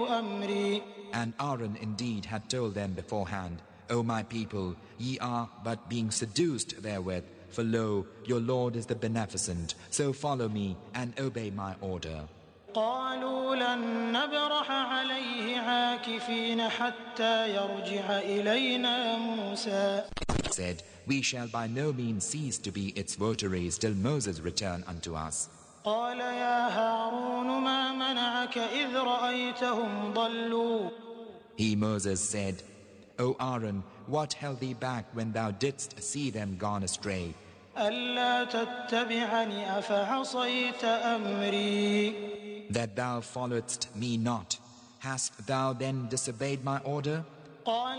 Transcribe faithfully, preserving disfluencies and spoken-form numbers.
أمري. And Aaron indeed had told them beforehand, O my people, ye are but being seduced therewith, for lo, your Lord is the Beneficent, so follow me and obey my order. قالوا لن نبرح عليه عاكفين حتى يرجع إلينا موسى. Said, we shall by no means cease to be its votaries till Moses return unto us. قال يا هارون ما منعك إذ رأيتهم ضلوا. He, Moses, said, O Aaron, what held thee back when thou didst see them gone astray? ألا تتبعني أفعصيت أمري. That thou followedst me not. Hast thou then disobeyed my order? قال